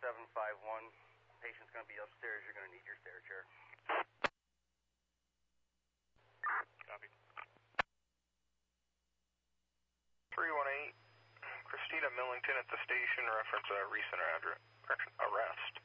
751. Patient's going to be upstairs. You're going to need your stair chair. Copy. 318, Christina Millington at the station, reference a recent arrest.